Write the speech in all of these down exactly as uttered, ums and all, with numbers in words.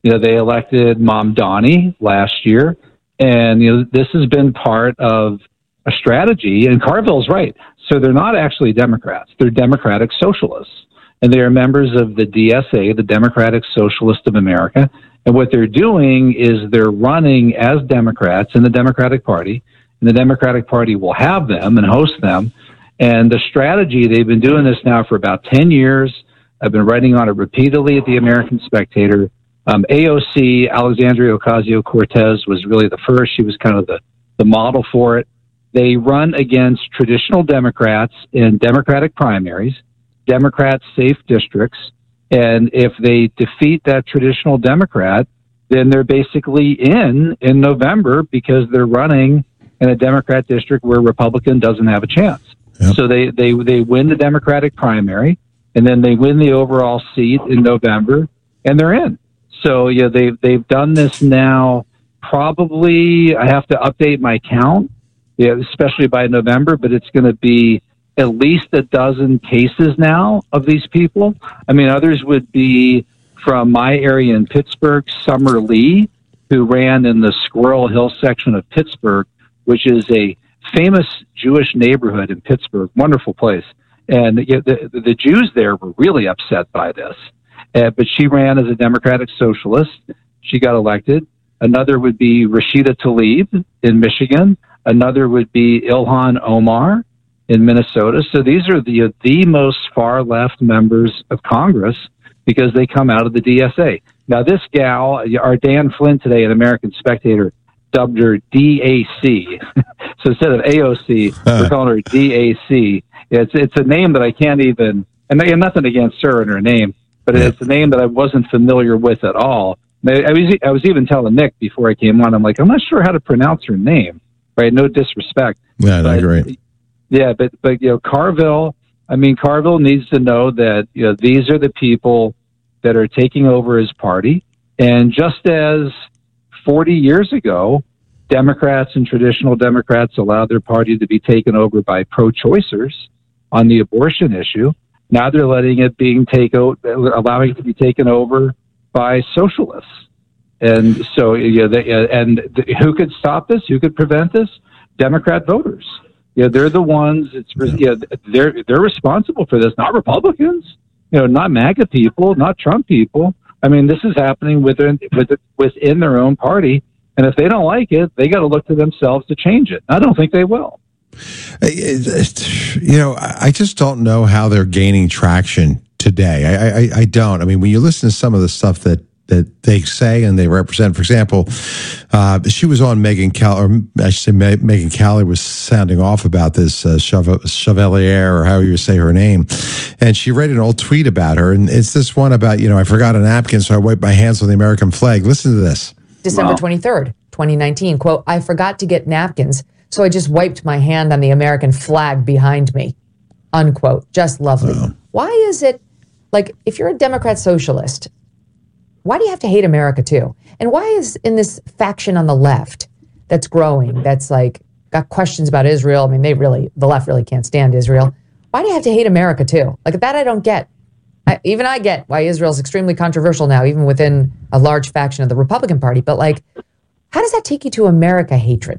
You know, they elected Mamdani last year, and you know this has been part of a strategy. And Carville's right. So they're not actually Democrats; they're Democratic Socialists, and they are members of the D S A, the Democratic Socialist of America. And what they're doing is they're running as Democrats in the Democratic Party, and the Democratic Party will have them and host them. And the strategy, they've been doing this now for about ten years. I've been writing on it repeatedly at the American Spectator. Um, A O C, Alexandria Ocasio-Cortez, was really the first. She was kind of the, the model for it. They run against traditional Democrats in Democratic primaries, Democrat-safe districts, and if they defeat that traditional Democrat, then they're basically in in November because they're running in a Democrat district where Republican doesn't have a chance. Yep. So they, they, they win the Democratic primary, and then they win the overall seat in November, and they're in. So yeah, they've they've done this now. Probably, I have to update my count, yeah, especially by November. But it's going to be at least a dozen cases now of these people. I mean, others would be from my area in Pittsburgh, Summer Lee, who ran in the Squirrel Hill section of Pittsburgh, which is a famous Jewish neighborhood in Pittsburgh. Wonderful place, and the the, the Jews there were really upset by this. Uh, but she ran as a Democratic Socialist. She got elected. Another would be Rashida Tlaib in Michigan. Another would be Ilhan Omar in Minnesota. So these are the the most far-left members of Congress because they come out of the D S A. Now, this gal, our Dan Flynn today in American Spectator, dubbed her D A C. So instead of A O C, uh. we're calling her D A C. It's, it's a name that I can't even, and I have nothing against her and her name, but it's a name that I wasn't familiar with at all. I was I was even telling Nick before I came on, I'm like, I'm not sure how to pronounce her name, right? No disrespect. Yeah, but, I agree. Yeah, but, but, you know, Carville, I mean, Carville needs to know that, you know, these are the people that are taking over his party. And just as forty years ago, Democrats and traditional Democrats allowed their party to be taken over by pro-choicers on the abortion issue, now they're letting it being take o- allowing it to be taken over by socialists. And so, you know, they, and the, who could stop this? Who could prevent this? Democrat voters. You know, they're the ones. It's you know, they're they're responsible for this, not Republicans. You know, not MAGA people, not Trump people. I mean, this is happening within within, within their own party, and if they don't like it, they got to look to themselves to change it. I don't think they will. You know, I just don't know how they're gaining traction today. I, I, I don't. I mean, when you listen to some of the stuff that, that they say and they represent, for example, uh, she was on Megyn Kelly, or I should say Megyn Kelly was sounding off about this uh, Chevalier, or how you say her name, and she read an old tweet about her, and it's this one about, you know, I forgot a napkin, so I wiped my hands on the American flag. Listen to this. December twenty-third, twenty nineteen, quote, I forgot to get napkins, so I just wiped my hand on the American flag behind me, unquote. Just lovely. Oh. Why is it, like, if you're a Democrat socialist, why do you have to hate America too? And why is in this faction on the left that's growing, that's like got questions about Israel? I mean, they really, the left really can't stand Israel. Why do you have to hate America too? Like, that I don't get. I, even I get why Israel's extremely controversial now, even within a large faction of the Republican Party. But like, how does that take you to America hatred?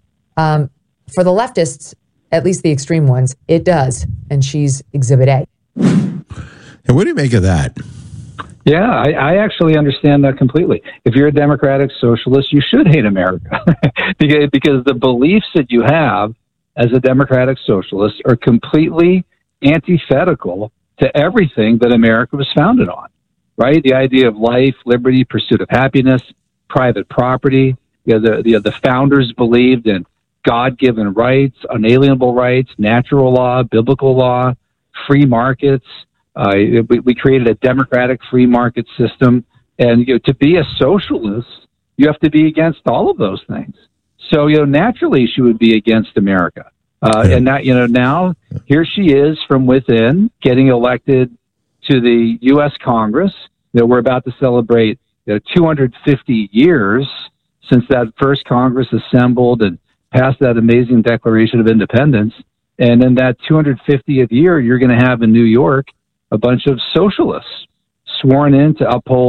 Um, for the leftists, at least the extreme ones, it does. And she's Exhibit A. And what do you make of that? Yeah, I, I actually understand that completely. If you're a Democratic Socialist, you should hate America because, because the beliefs that you have as a Democratic Socialist are completely antithetical to everything that America was founded on, right? The idea of life, liberty, pursuit of happiness, private property. You know, the, the, the founders believed in God-given rights, unalienable rights, natural law, biblical law, free markets. Uh, we, we created a democratic free market system. And you know, to be a socialist, you have to be against all of those things. So, you know, naturally she would be against America. Uh, and that, you know, now here she is from within getting elected to the U S Congress. You know, we're about to celebrate you know, two hundred fifty years since that first Congress assembled and passed that amazing Declaration of Independence. And in that two hundred fiftieth year, you're going to have in New York a bunch of socialists sworn in to uphold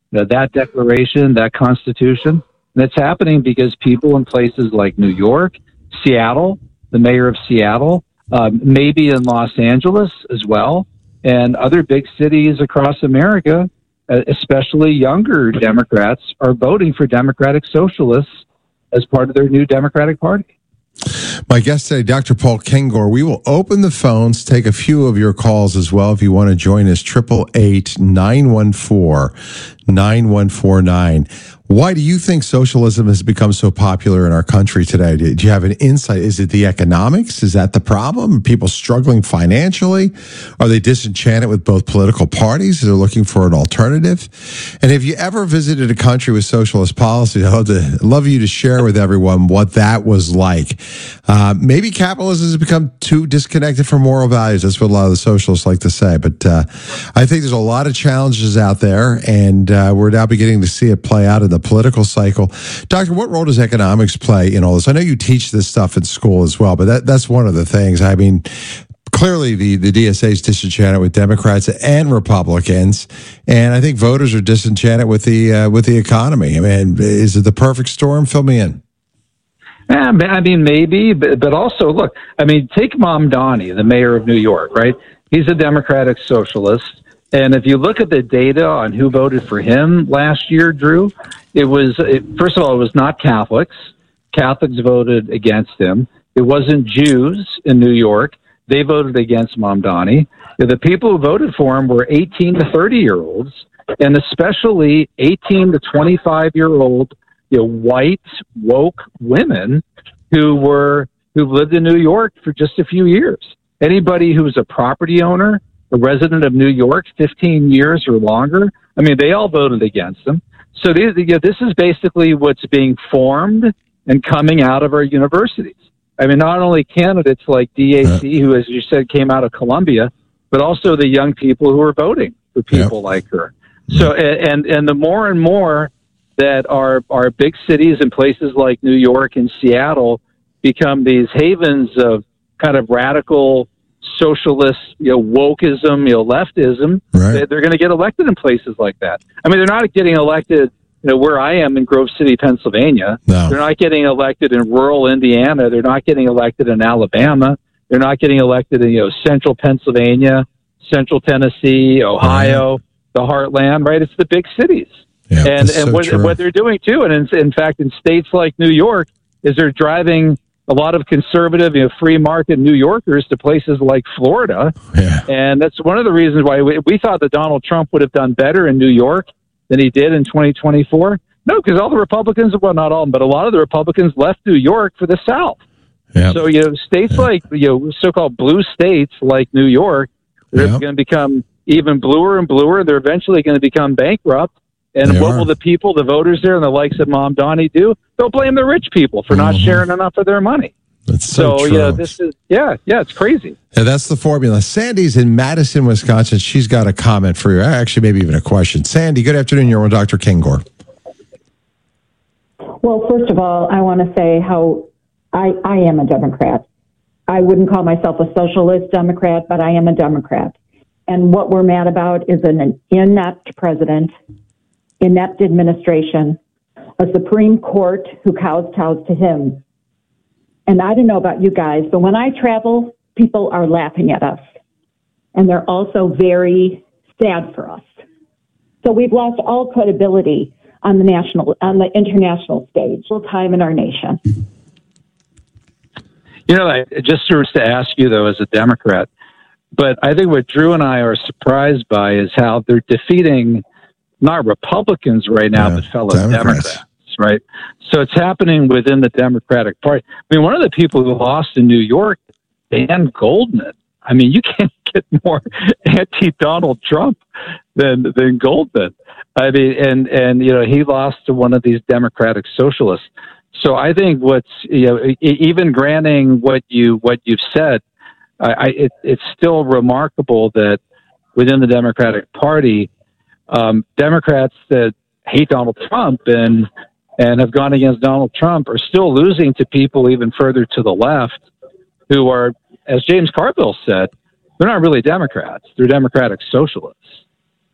you know, that declaration, that Constitution. And it's happening because people in places like New York, Seattle, the mayor of Seattle, um, maybe in Los Angeles as well, and other big cities across America, uh, especially younger Democrats, are voting for Democratic Socialists as part of their new Democratic Party. My guest today, Doctor Paul Kengor. We will open the phones, take a few of your calls as well if you want to join us. Triple eight nine one four nine one four nine. Why do you think socialism has become so popular in our country today? Do you have an insight? Is it the economics? Is that the problem? Are people struggling financially? Are they disenchanted with both political parties? They're looking for an alternative? And have you ever visited a country with socialist policy? I'd love, to, I'd love you to share with everyone what that was like. Uh, maybe capitalism has become too disconnected from moral values. That's what a lot of the socialists like to say. But uh, I think there's a lot of challenges out there, and uh, we're now beginning to see it play out in the political cycle. Doctor, what role does economics play in all this? I know you teach this stuff in school as well, but that, that's one of the things. I mean, clearly the, the D S A is disenchanted with Democrats and Republicans, and I think voters are disenchanted with the uh, with the economy. I mean, is it the perfect storm? Fill me in. I mean, maybe, but, but also, look, I mean, take Mamdani, the mayor of New York, right? He's a Democratic socialist. And if you look at the data on who voted for him last year, Drew, it was, it, first of all, it was not Catholics. Catholics voted against him. It wasn't Jews in New York. They voted against Mamdani. The people who voted for him were eighteen to thirty-year-olds, and especially eighteen to twenty-five-year-old, you know, white, woke women who were who lived in New York for just a few years. Anybody who was a property owner, a resident of New York, fifteen years or longer, I mean, they all voted against them. So these, you know, this is basically what's being formed and coming out of our universities. I mean, not only candidates like D A C, who, as you said, came out of Columbia, but also the young people who are voting for people yep. like her. So, and and the more and more that our our big cities and places like New York and Seattle become these havens of kind of radical socialist, you know, wokeism, you know, leftism, right. they, they're going to get elected in places like that. I mean, they're not getting elected, you know, where I am in Grove City, Pennsylvania. No. They're not getting elected in rural Indiana. They're not getting elected in Alabama. They're not getting elected in, you know, central Pennsylvania, central Tennessee, Ohio, right. the heartland, right? It's the big cities. Yeah, and and so what, what they're doing, too, and in, in fact, in states like New York, is they're driving a lot of conservative, you know, free market New Yorkers to places like Florida. Yeah. And that's one of the reasons why we, we thought that Donald Trump would have done better in New York than he did in twenty twenty-four. No, because all the Republicans, well, not all, but a lot of the Republicans left New York for the South. Yep. So, you know, states yep. like, you know, so-called blue states like New York, they're yep. going to become even bluer and bluer. They're eventually going to become bankrupt. And they what are. will the people, the voters there and the likes of Mamdani do? They'll blame the rich people for not mm-hmm. sharing enough of their money. That's so, so true. Yeah, this is, yeah, yeah, it's crazy. Yeah, that's the formula. Sandy's in Madison, Wisconsin. She's got a comment for you. Actually, maybe even a question. Sandy, good afternoon. You're on Doctor Kengor. Well, first of all, I want to say how I, I am a Democrat. I wouldn't call myself a socialist Democrat, but I am a Democrat. And what we're mad about is an inept president, inept administration, a Supreme Court who kowtows to him. And I don't know about you guys, but when I travel, people are laughing at us. And they're also very sad for us. So we've lost all credibility on the national, on the international stage, full time in our nation. You know, I, just to ask you, though, as a Democrat, but I think what Drew and I are surprised by is how they're defeating not Republicans right now, yeah, but fellow Democrats. Democrats, right? So it's happening within the Democratic Party. I mean, one of the people who lost in New York, Dan Goldman. I mean, you can't get more anti-Donald Trump than than Goldman. I mean, and and you know, he lost to one of these Democratic socialists. So I think what's, you know, even granting what you what you've said, I, I it, it's still remarkable that within the Democratic Party, um, Democrats that hate Donald Trump and and have gone against Donald Trump are still losing to people even further to the left, who are, as James Carville said, they're not really Democrats; they're Democratic socialists.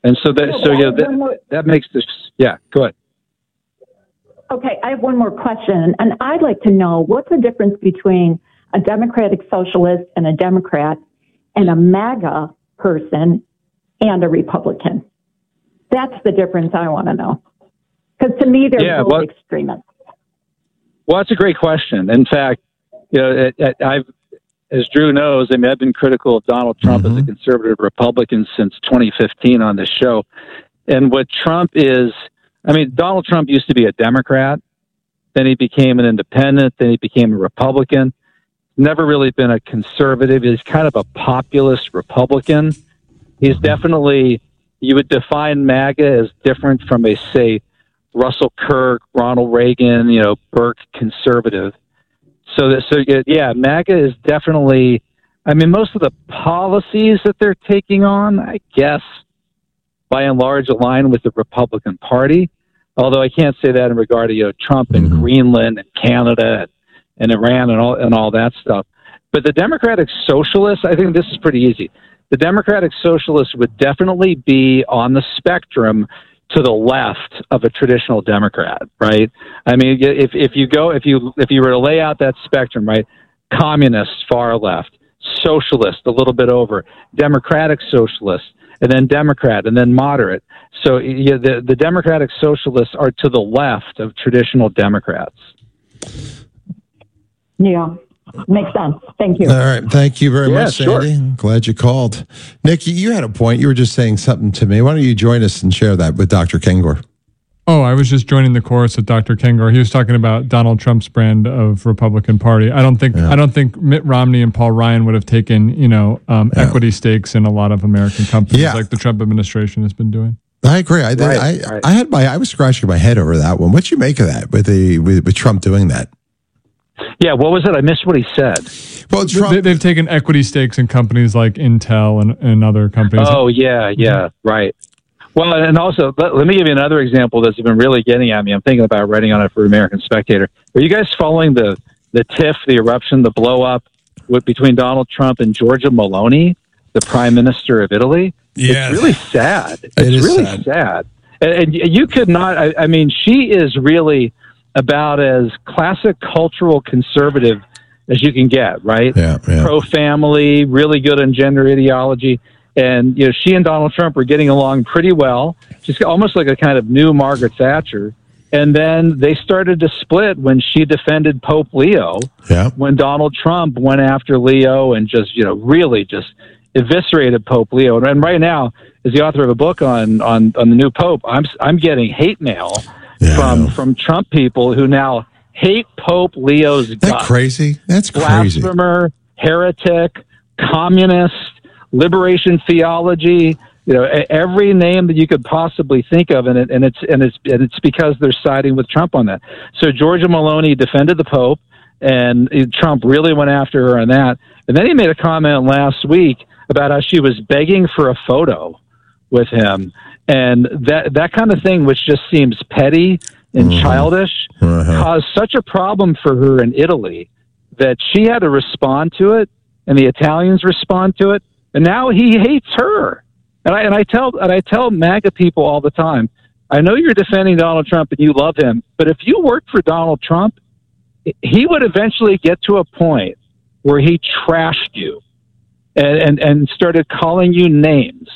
And so that, so yeah, that, that makes this, yeah, go ahead. Okay, I have one more question, and I'd like to know what's the difference between a Democratic Socialist and a Democrat and a MAGA person and a Republican. That's the difference I want to know. Because to me, they're yeah, both well, extremists. Well, that's a great question. In fact, you know, it, it, I've, as Drew knows, I mean, I've been critical of Donald Trump mm-hmm. as a conservative Republican since twenty fifteen on this show. And what Trump is, I mean, Donald Trump used to be a Democrat, then he became an independent, then he became a Republican. Never really been a conservative. He's kind of a populist Republican. He's definitely, you would define MAGA as different from a, say, Russell Kirk, Ronald Reagan, you know, Burke conservative. So, that, so yeah, MAGA is definitely, I mean, most of the policies that they're taking on, I guess, by and large, align with the Republican Party. Although I can't say that in regard to, you know, Trump and mm-hmm. Greenland and Canada and Iran and all and all that stuff. But the Democratic Socialists, I think this is pretty easy. The Democratic Socialists would definitely be on the spectrum to the left of a traditional Democrat, right? I mean, if if you go if you if you were to lay out that spectrum, right? Communists, far left; socialist, a little bit over; Democratic Socialists, and then Democrat, and then moderate. So yeah, the the Democratic Socialists are to the left of traditional Democrats. Yeah, makes sense. Thank you. All right. Thank you very yeah, much, sure. Sandy. I'm glad you called. Nick, you had a point. You were just saying something to me. Why don't you join us and share that with Doctor Kengor? Oh, I was just joining the chorus with Doctor Kengor. He was talking about Donald Trump's brand of Republican Party. I don't think yeah. I don't think Mitt Romney and Paul Ryan would have taken, you know, um, yeah. equity stakes in a lot of American companies yeah. like the Trump administration has been doing. I agree. I, right, I, right. I had my I was scratching my head over that one. What you make of that with the with, with Trump doing that? Yeah, what was it? I missed what he said. Well, Trump, they, they've taken equity stakes in companies like Intel and, and other companies. Oh, yeah, yeah, right. Well, and also, let, let me give you another example that's been really getting at me. I'm thinking about writing on it for American Spectator. Are you guys following the, the tiff, the eruption, the blow-up with, between Donald Trump and Giorgia Meloni, the Prime Minister of Italy? Yeah. It's really sad. It's it is really sad. sad. And, and you could not, I, I mean, she is really about as classic cultural conservative as you can get, right? Yeah, yeah. Pro-family, really good on gender ideology. And, you know, she and Donald Trump were getting along pretty well, just almost like a kind of new Margaret Thatcher. And then they started to split when she defended Pope Leo, yeah. when Donald Trump went after Leo and just, you know, really just eviscerated Pope Leo. And right now, as the author of a book on, on, on the new Pope, I'm, I'm getting hate mail yeah. from, from Trump people who now hate Pope Leo's guts. That crazy? That's crazy. Blasphemer, heretic, communist, liberation theology, you know, every name that you could possibly think of, and it, and it's and it's and it's because they're siding with Trump on that. So Giorgia Meloni defended the Pope, and Trump really went after her on that. And then he made a comment last week about how she was begging for a photo with him, and that that kind of thing, which just seems petty and mm-hmm. childish, uh-huh. caused such a problem for her in Italy that she had to respond to it, and the Italians respond to it. And now he hates her. And I and I tell and I tell MAGA people all the time, I know you're defending Donald Trump and you love him, but if you worked for Donald Trump, he would eventually get to a point where he trashed you and, and, and started calling you names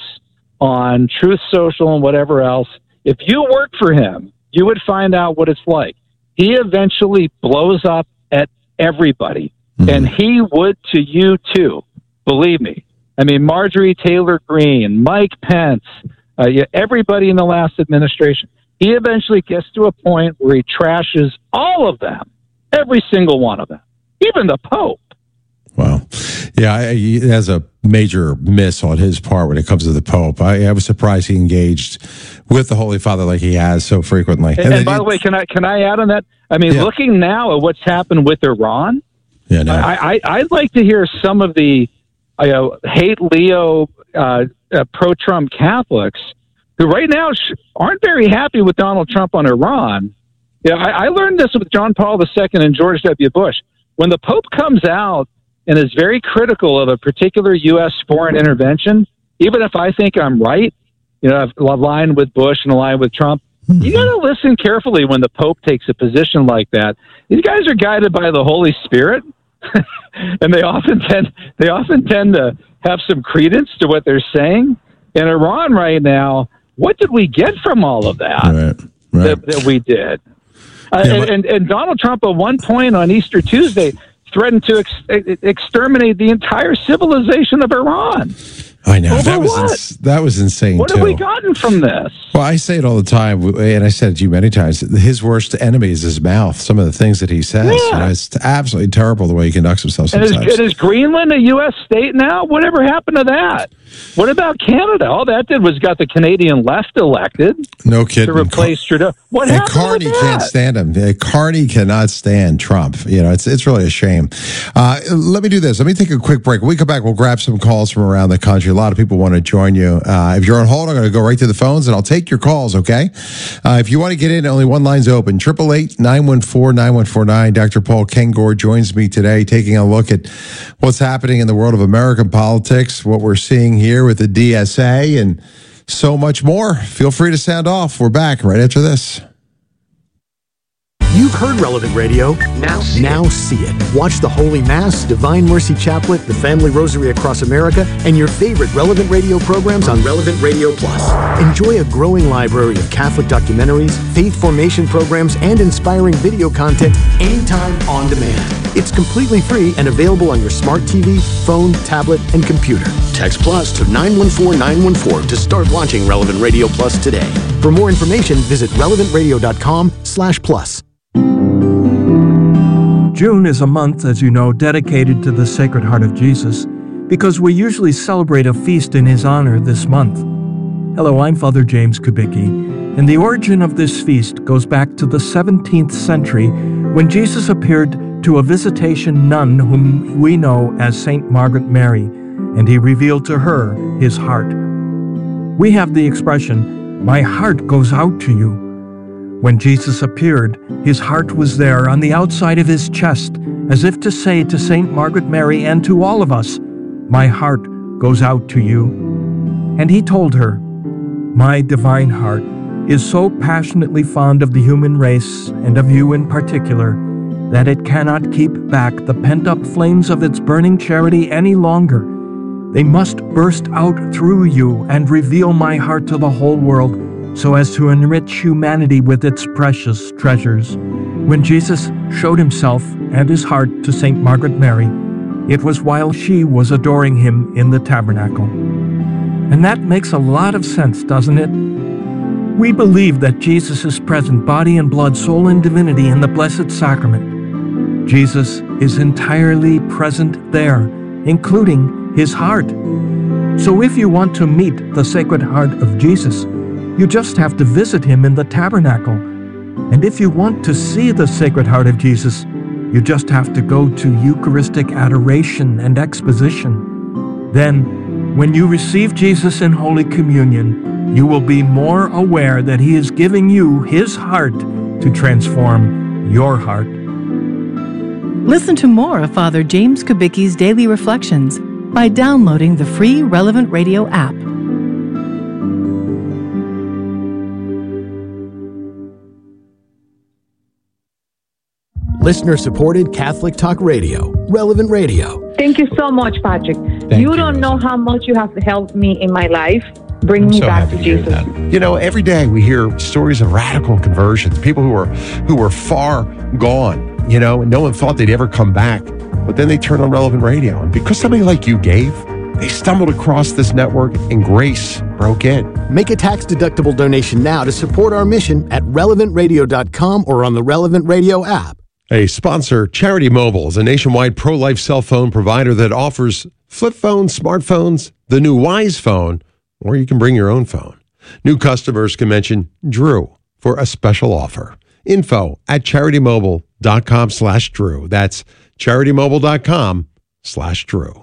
on Truth Social and whatever else. If you worked for him, you would find out what it's like. He eventually blows up at everybody, mm-hmm. and he would to you too. Believe me. I mean, Marjorie Taylor Greene, Mike Pence, uh, yeah, everybody in the last administration. He eventually gets to a point where he trashes all of them, every single one of them, even the Pope. Wow. Yeah, I, he has a major miss on his part when it comes to the Pope. I, I was surprised he engaged with the Holy Father like he has so frequently. And, and, and by he, the way, can I can I add on that? I mean, yeah. looking now at what's happened with Iran, yeah, no. I, I, I'd like to hear some of the you know, hate Leo uh, uh, pro-Trump Catholics who right now sh- aren't very happy with Donald Trump on Iran. Yeah, you know, I, I learned this with John Paul the Second and George W. Bush. When the Pope comes out and is very critical of a particular U S foreign intervention, even if I think I'm right, you know, aligned with Bush and aligned with Trump. Mm-hmm. You got to listen carefully when the Pope takes a position like that. These guys are guided by the Holy Spirit, and they often tend they often tend to have some credence to what they're saying. In Iran right now, what did we get from all of that? Right, right. That, that we did. Uh, yeah, and, and, and Donald Trump, at one point on Easter Tuesday, threatened to ex- exterminate the entire civilization of Iran. I know. Over that was what? ins- that was insane. What too. have we gotten from this? Well, I say it all the time, and I said it to you many times. His worst enemy is his mouth. Some of the things that he says, Yeah. you know, it's absolutely terrible the way he conducts himself And sometimes. is, and is Greenland a U S state now? Whatever happened to that? What about Canada? All that did was got the Canadian left elected No kidding. to replace Trudeau. What And happened Carney with that? can't stand him. Uh, Carney cannot stand Trump. You know, it's it's really a shame. Uh, let me do this. Let me take a quick break. When we come back, we'll grab some calls from around the country. A lot of people want to join you. Uh, if you're on hold, I'm going to go right to the phones, and I'll take your calls, okay? Uh, if you want to get in, only one line's open. eight eight eight, nine one four, nine one four nine. Doctor Paul Kengor joins me today, taking a look at what's happening in the world of American politics, what we're seeing here with the D S A, and so much more. Feel free to sound off. We're back right after this. You've heard Relevant Radio. Now see, now see it. Watch the Holy Mass, Divine Mercy Chaplet, the Family Rosary Across America, and your favorite Relevant Radio programs on Relevant Radio Plus. Enjoy a growing library of Catholic documentaries, faith formation programs, and inspiring video content anytime on demand. It's completely free and available on your smart T V, phone, tablet, and computer. Text Plus to nine one four nine one four to start watching Relevant Radio Plus today. For more information, visit relevant radio dot com slash plus. June is a month, as you know, dedicated to the Sacred Heart of Jesus, because we usually celebrate a feast in his honor this month. Hello, I'm Father James Kubicki, and the origin of this feast goes back to the seventeenth century when Jesus appeared to a visitation nun whom we know as Saint Margaret Mary, and he revealed to her his heart. We have the expression, "My heart goes out to you." When Jesus appeared, his heart was there on the outside of his chest, as if to say to Saint Margaret Mary and to all of us, "My heart goes out to you." And he told her, "My divine heart is so passionately fond of the human race, and of you in particular, that it cannot keep back the pent-up flames of its burning charity any longer. They must burst out through you and reveal my heart to the whole world, so as to enrich humanity with its precious treasures." When Jesus showed himself and his heart to Saint Margaret Mary, it was while she was adoring him in the tabernacle. And that makes a lot of sense, doesn't it? We believe that Jesus is present, body and blood, soul and divinity, in the Blessed Sacrament. Jesus is entirely present there, including his heart. So if you want to meet the Sacred Heart of Jesus, you just have to visit him in the tabernacle. And if you want to see the Sacred Heart of Jesus, you just have to go to Eucharistic adoration and exposition. Then, when you receive Jesus in Holy Communion, you will be more aware that he is giving you his heart to transform your heart. Listen to more of Father James Kubicki's Daily Reflections by downloading the free Relevant Radio app. Listener-supported Catholic Talk Radio, Relevant Radio. Thank you so much, Patrick. Thank you you, don't Rosa. know how much you have helped me in my life. Bring me so back happy to to hear Jesus. that. You know, every day we hear stories of radical conversions, people who are who were far gone, you know, and no one thought they'd ever come back. But then they turned on Relevant Radio. And because somebody like you gave, they stumbled across this network and grace broke in. Make a tax-deductible donation now to support our mission at relevant radio dot com or on the Relevant Radio app. A sponsor, Charity Mobile, is a nationwide pro-life cell phone provider that offers flip phones, smartphones, the new Wise phone, or you can bring your own phone. New customers can mention Drew for a special offer. Info at charitymobile.com slash Drew. That's charitymobile.com slash Drew.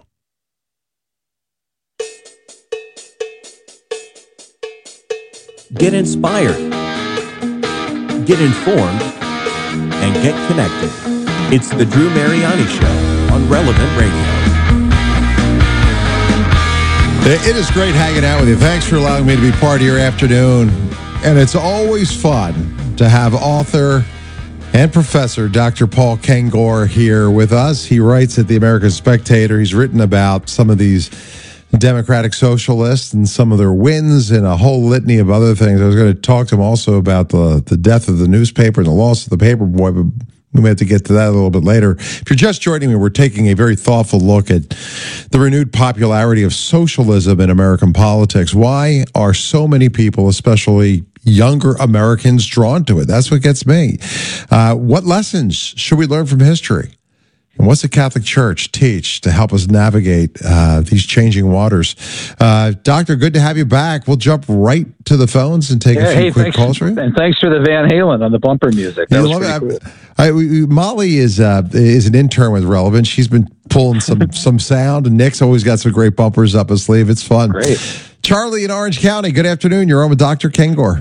Get inspired, get informed, and get connected. It's the Drew Mariani Show on Relevant Radio. It is great hanging out with you. Thanks for allowing me to be part of your afternoon. And it's always fun to have author and professor Doctor Paul Kengor here with us. He writes at the American Spectator. He's written about some of these Democratic socialists and some of their wins and a whole litany of other things. I was going to talk to him also about the, the death of the newspaper and the loss of the paper boy, but we may have to get to that a little bit later. If you're just joining me, we're taking a very thoughtful look at the renewed popularity of socialism in American politics. Why are so many people, especially younger Americans, drawn to it? That's what gets me. Uh, what lessons should we learn from history? And what's the Catholic Church teach to help us navigate uh, these changing waters? Uh, Doctor, good to have you back. We'll jump right to the phones and take yeah, a few hey, quick calls for you. And thanks for the Van Halen on the bumper music. That was pretty cool. I, we, Molly is uh, is an intern with Relevant. She's been pulling some some sound, and Nick's always got some great bumpers up his sleeve. It's fun. Great. Charlie in Orange County, good afternoon. You're on with Doctor Kengor.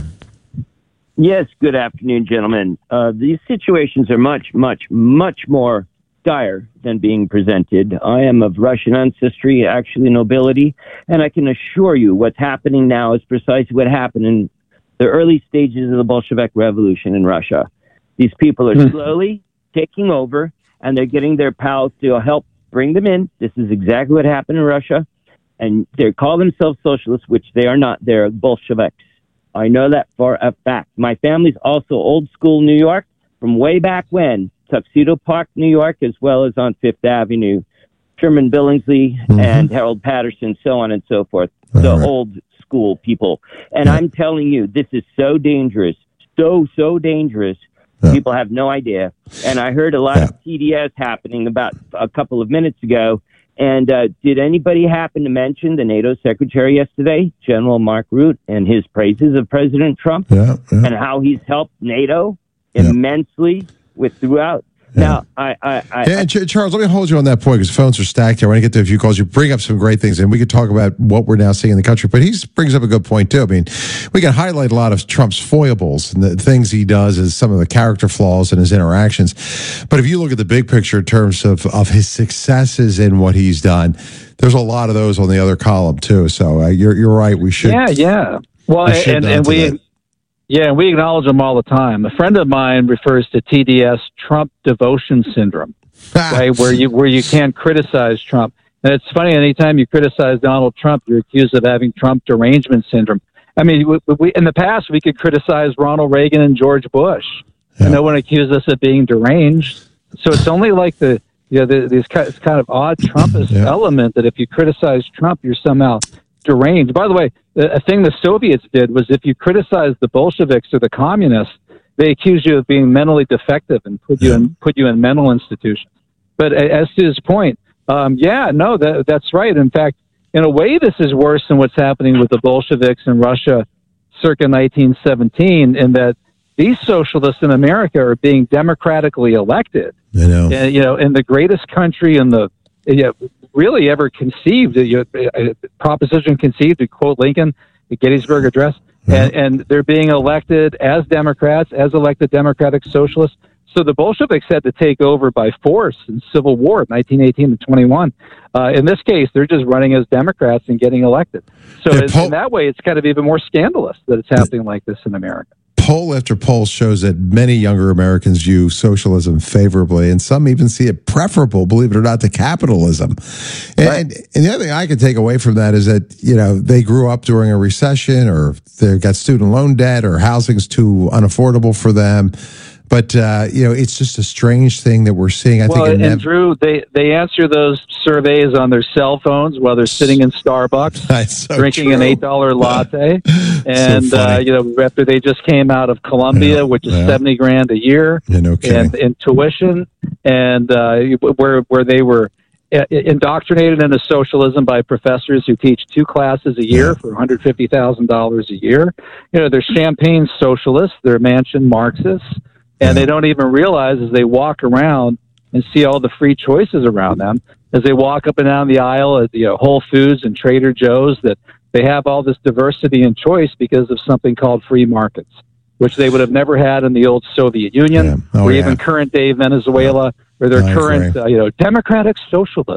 Yes, good afternoon, gentlemen. Uh, these situations are much, much, much more dire than being presented. I am of Russian ancestry, actually nobility, and I can assure you what's happening now is precisely what happened in the early stages of the Bolshevik Revolution in Russia. These people are slowly taking over, and they're getting their pals to help bring them in. This is exactly what happened in Russia, and they call themselves socialists, which they are not. They're Bolsheviks. I know that for a fact. My family's also old school New York from way back when. Tuxedo Park, New York, as well as on Fifth Avenue, Sherman Billingsley mm-hmm. and Harold Patterson, so on and so forth. All the right. Old school people. And yeah. I'm telling you, this is so dangerous, so, so dangerous. Yeah. People have no idea. And I heard a lot yeah. of T D S happening about a couple of minutes ago. And uh, did anybody happen to mention the NATO secretary yesterday, General Mark Rutte, and his praises of President Trump yeah, yeah. and how he's helped NATO yeah. immensely with throughout. Yeah. Now, I, I, I, yeah, and Ch- Charles, let me hold you on that point because phones are stacked here. I want to get to a few calls. You bring up some great things, and we could talk about what we're now seeing in the country. But he brings up a good point too. I mean, we can highlight a lot of Trump's foibles and the things he does as some of the character flaws in his interactions. But if you look at the big picture in terms of of his successes in what he's done, there's a lot of those on the other column too. So uh, you're you're right. We should. Yeah, yeah. Well, we and and we. That. Yeah, we acknowledge them all the time. A friend of mine refers to T D S, Trump devotion syndrome, right? Where you where you can't criticize Trump. And it's funny, anytime you criticize Donald Trump, you're accused of having Trump derangement syndrome. I mean, we, we, in the past, we could criticize Ronald Reagan and George Bush, yeah. and no one accused us of being deranged. So it's only like the you know the, this kind of odd Trumpist yeah. element that if you criticize Trump, you're somehow deranged. By the way, a thing the Soviets did was if you criticized the Bolsheviks or the communists, they accused you of being mentally defective and put you in put you in mental institutions. But as to his point, um, yeah, no, that, that's right. In fact, in a way, this is worse than what's happening with the Bolsheviks in Russia circa nineteen seventeen, in that these socialists in America are being democratically elected. I know. And, you know, in the greatest country in the you know, really ever conceived, you know, a proposition conceived, to quote Lincoln, the Gettysburg Address, mm-hmm. and, and they're being elected as Democrats, as elected Democratic Socialists. So the Bolsheviks had to take over by force in Civil War, nineteen eighteen to twenty-one. Uh, in this case, they're just running as Democrats and getting elected. So in, in that way, it's kind of even more scandalous that it's happening like this in America. Poll after poll shows that many younger Americans view socialism favorably, and some even see it preferable, believe it or not, to capitalism. And, right. and the other thing I could take away from that is that, you know, they grew up during a recession, or they've got student loan debt, or housing's too unaffordable for them. But, uh, you know, it's just a strange thing that we're seeing. I well, think. And, Drew, they, they answer those surveys on their cell phones while they're sitting in Starbucks, so drinking true. an eight dollar latte. And, so uh, you know, after they just came out of Columbia, yeah, which is yeah. seventy grand a year yeah, no and, in tuition, and uh, where, where they were indoctrinated into socialism by professors who teach two classes a year yeah. for one hundred fifty thousand dollars a year. You know, they're champagne socialists, they're mansion Marxists. And they don't even realize as they walk around and see all the free choices around them, as they walk up and down the aisle at you know, Whole Foods and Trader Joe's, that they have all this diversity and choice because of something called free markets, which they would have never had in the old Soviet Union, yeah. oh, or yeah. even current day Venezuela, or their I current uh, you know Democratic Socialists.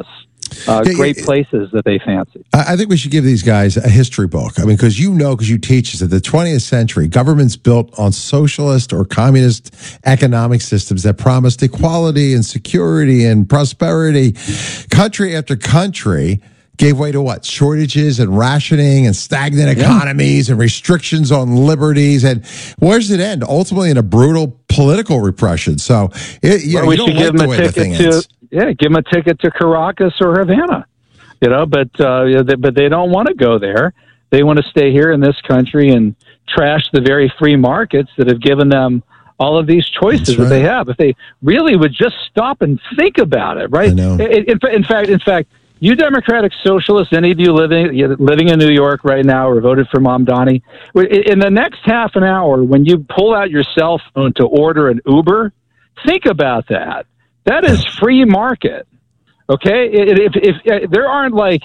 uh, Yeah, great yeah, places that they fancy. I I think we should give these guys a history book. I mean, because you know, because you teach us that the twentieth century, governments built on socialist or communist economic systems that promised equality and security and prosperity. Country after country gave way to what? Shortages and rationing and stagnant economies and restrictions on liberties. And where does it end? Ultimately in a brutal political repression. So, it, you, Well, know, we you don't should like give the them way a the thing ticket ends. to yeah, give them a ticket to Caracas or Havana. You know, but uh, you know, they, but they don't want to go there. They want to stay here in this country and trash the very free markets that have given them all of these choices That's that they right. have. If they really would just stop and think about it, right? I know. In, in, in fact, in fact, you Democratic Socialists, any of you living you living in New York right now or voted for Mom Donnie, in the next half an hour, when you pull out your cell phone to order an Uber, think about that. That is free market. Okay, if, if, if there aren't like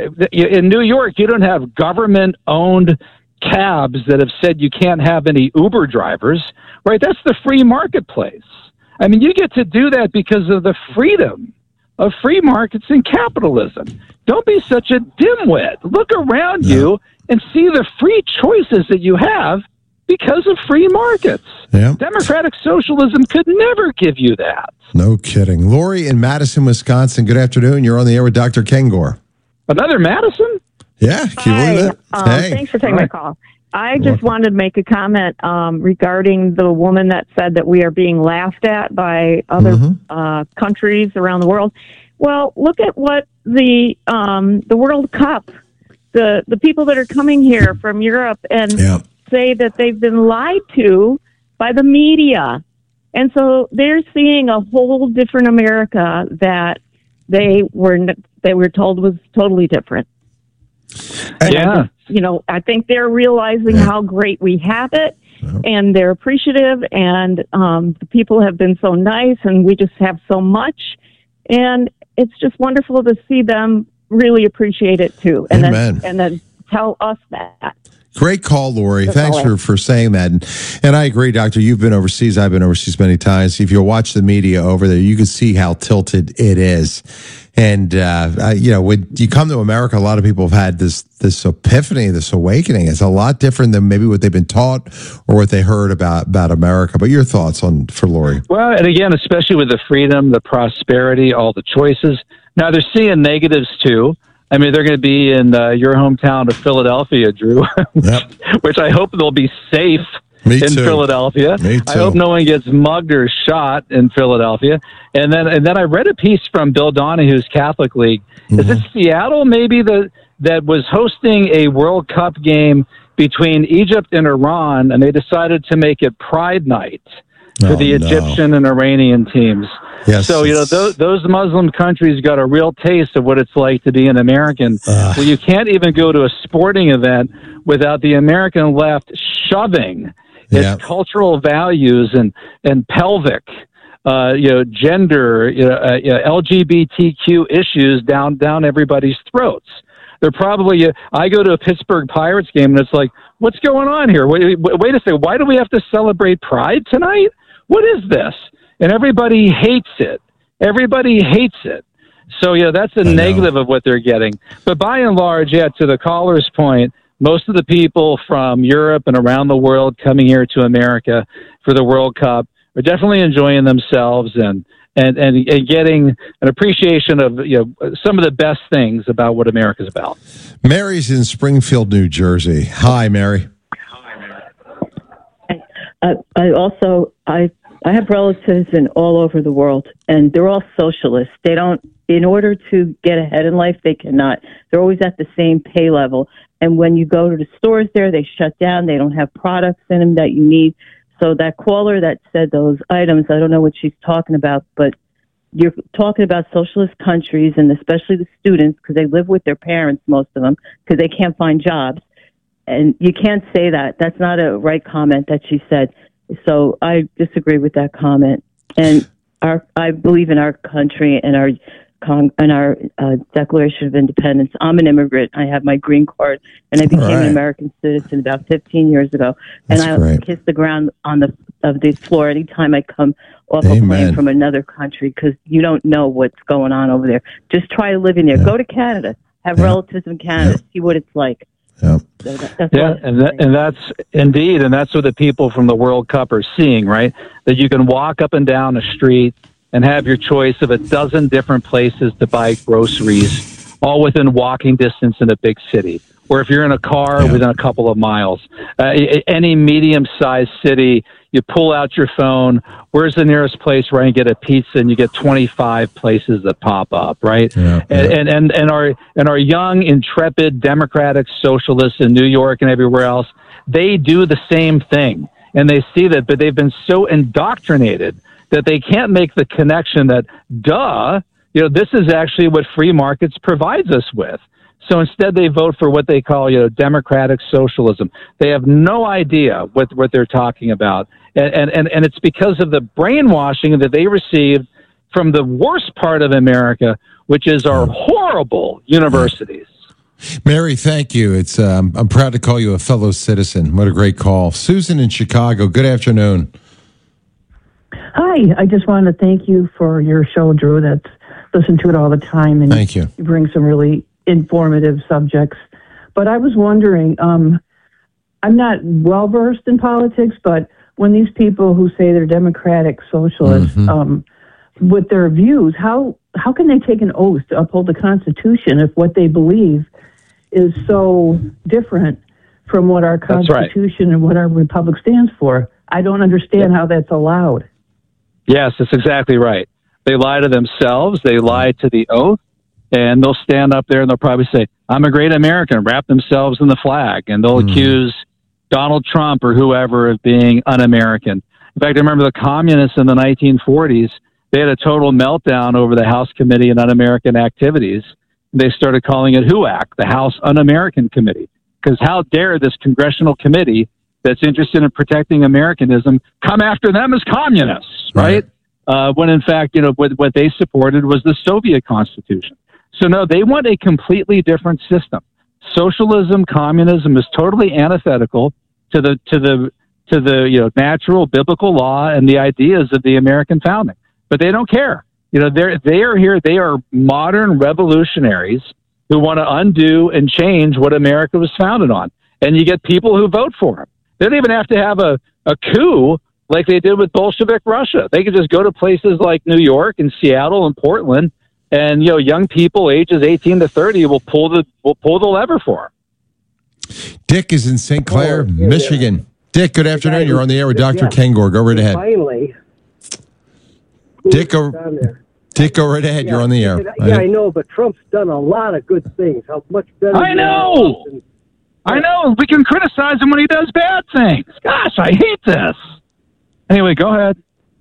in New York, you don't have government-owned cabs that have said you can't have any Uber drivers, right? That's the free marketplace. I mean, you get to do that because of the freedom of free markets and capitalism. Don't be such a dimwit. Look around Yeah. you and see the free choices that you have because of free markets. Yeah. Democratic socialism could never give you that. No kidding. Lori in Madison, Wisconsin. Good afternoon. You're on the air with Doctor Kengor. Another Madison? Yeah, can you believe Hi. that? Um, Hey. Thanks for taking Hi. my call. I just wanted to make a comment um, regarding the woman that said that we are being laughed at by other Mhm. uh, countries around the world. Well, look at what the um, the World Cup, the the people that are coming here from Europe and Yeah. say that they've been lied to by the media, and so they're seeing a whole different America that they were n- they were told was totally different. And I Yeah. just, you know, I think they're realizing Yeah. how great we have it, and they're appreciative, and um, the people have been so nice, and we just have so much, and it's just wonderful to see them really appreciate it too, and Amen. then and then tell us that. Great call, Lori. That's Thanks all I for, have. for saying that. And, and I agree, Doctor. You've been overseas. I've been overseas many times. If you watch the media over there, you can see how tilted it is. And, uh, I, you know, when you come to America, a lot of people have had this, this epiphany, this awakening. It's a lot different than maybe what they've been taught or what they heard about, about America. But your thoughts on for Lori? Well, and again, especially with the freedom, the prosperity, all the choices. Now they're seeing negatives too. I mean, they're going to be in uh, your hometown of Philadelphia, Drew, Yep. which I hope they'll be safe Me in too. Philadelphia. Me I too. hope no one gets mugged or shot in Philadelphia. And then, and then I read a piece from Bill Donahue's Catholic League. Is Mm-hmm. it Seattle maybe the that was hosting a World Cup game between Egypt and Iran, and they decided to make it Pride Night for Oh, the no. Egyptian and Iranian teams. Yes, So, you know, it's- those, those Muslim countries got a real taste of what it's like to be an American. Ugh. Well, you can't even go to a sporting event without the American left shoving Yeah. its cultural values and, and pelvic, uh, you know, gender, you know, uh, you know, L G B T Q issues down, down everybody's throats. They're probably, uh, I go to a Pittsburgh Pirates game and it's like, what's going on here? Wait, wait, wait a second. Why do we have to celebrate Pride tonight? What is this? And everybody hates it. Everybody hates it. So, yeah, that's a I know. negative of what they're getting. But by and large, yeah, to the caller's point, most of the people from Europe and around the world coming here to America for the World Cup are definitely enjoying themselves and, and, and, and getting an appreciation of, you know, some of the best things about what America's about. Mary's in Springfield, New Jersey. Hi, Mary. I, I also I I have relatives in all over the world, and they're all socialists. They don't, in order to get ahead in life, they cannot. They're always at the same pay level. And when you go to the stores there, they shut down. They don't have products in them that you need. So that caller that said those items, I don't know what she's talking about, but you're talking about socialist countries, and especially the students, because they live with their parents, most of them, because they can't find jobs. And you can't say that. That's not a right comment that she said. So I disagree with that comment. And our, I believe in our country and our Con- in our uh, Declaration of Independence. I'm an immigrant. I have my green card, and I became right. an American citizen about fifteen years ago. That's and I great. kiss the ground on the of the floor anytime I come off Amen. a plane from another country, because you don't know what's going on over there. Just try living there. Yeah. Go to Canada. Have Yeah. relatives in Canada. Yeah. See what it's like. Yeah. So that, that's Yeah, what- and that, and that's indeed, and that's what the people from the World Cup are seeing, right? That you can walk up and down a street and have your choice of a dozen different places to buy groceries, all within walking distance in a big city. Or if you're in a car, Yeah. within a couple of miles. Uh, any medium-sized city, you pull out your phone. Where's the nearest place where I can get a pizza? And you get twenty-five places that pop up, right? Yeah, and, yeah. and and and our and our young, intrepid, democratic socialists in New York and everywhere else, they do the same thing, and they see that, but they've been so indoctrinated that they can't make the connection that, duh, you know, this is actually what free markets provides us with. So instead, they vote for what they call, you know, democratic socialism. They have no idea what what they're talking about, and and and it's because of the brainwashing that they received from the worst part of America, which is our horrible universities. Mary, thank you. It's um, I'm proud to call you a fellow citizen. What a great call. Susan in Chicago, good afternoon. Hi, I just wanted to thank you for your show, Drew. That's listen to it all the time, and Thank you. You bring some really informative subjects. But I was wondering, um, I'm not well versed in politics, but when these people who say they're democratic socialists, Mhm. um, with their views, how how can they take an oath to uphold the Constitution if what they believe is so different from what our That's right. Constitution and what our republic stands for? I don't understand how that's allowed. Yes, that's exactly right. They lie to themselves. They lie to the oath. And they'll stand up there and they'll probably say, I'm a great American, wrap themselves in the flag. And they'll Mm. accuse Donald Trump or whoever of being un-American. In fact, I remember the communists in the nineteen forties, they had a total meltdown over the House Committee on Un-American Activities. They started calling it H U A C, the House Un-American Committee. Because how dare this congressional committee that's interested in protecting Americanism come after them as communists, right? Uh, when in fact, you know, what, what they supported was the Soviet Constitution. So no, they want a completely different system. Socialism, communism is totally antithetical to the to the to the you know natural biblical law and the ideas of the American founding. But they don't care. You know, they're they are here. They are modern revolutionaries who want to undo and change what America was founded on. And you get people who vote for them. They don't even have to have a, a coup like they did with Bolshevik Russia. They could just go to places like New York and Seattle and Portland. And, you know, young people ages eighteen to thirty will pull the will pull the lever for them. Dick is in Saint Clair, Oh, yeah, Michigan. yeah. Dick, good afternoon. You're on the air with Doctor Yeah. Kengor. Go right ahead. Finally. Dick, go, Down there. Dick, go right ahead. Yeah. You're on the air. Yeah, I know, but Trump's done a lot of good things. How much better? I know. than- I know. We can criticize him when he does bad things. Gosh, I hate this. Anyway, go ahead.